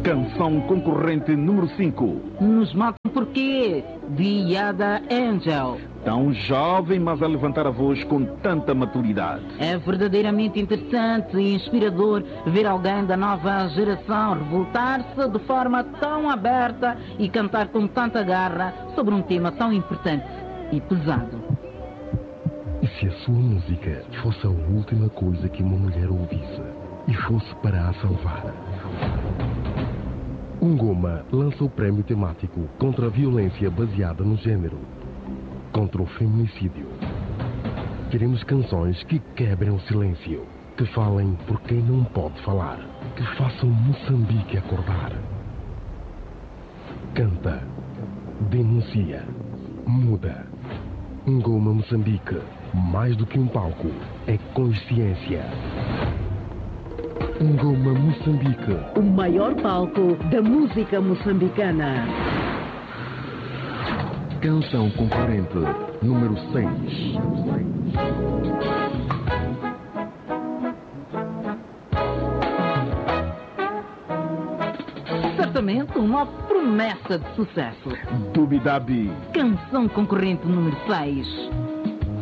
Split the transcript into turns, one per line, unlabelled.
Canção concorrente número 5.
Nos matam por quê? De Yada Angel.
Tão jovem, mas a levantar a voz com tanta maturidade.
É verdadeiramente interessante e inspirador ver alguém da nova geração revoltar-se de forma tão aberta e cantar com tanta garra sobre um tema tão importante e pesado.
E se a sua música fosse a última coisa que uma mulher ouvisse e fosse para a salvar? Ngoma lança o prémio temático contra a violência baseada no género, contra o feminicídio. Queremos canções que quebrem o silêncio, que falem por quem não pode falar, que façam Moçambique acordar. Canta, denuncia, muda. Ngoma Moçambique, mais do que um palco, é consciência. Ngoma Moçambique,
o maior palco da música moçambicana.
Canção concorrente número 6.
Certamente uma promessa de sucesso.
Dubidabi.
Canção concorrente número 6.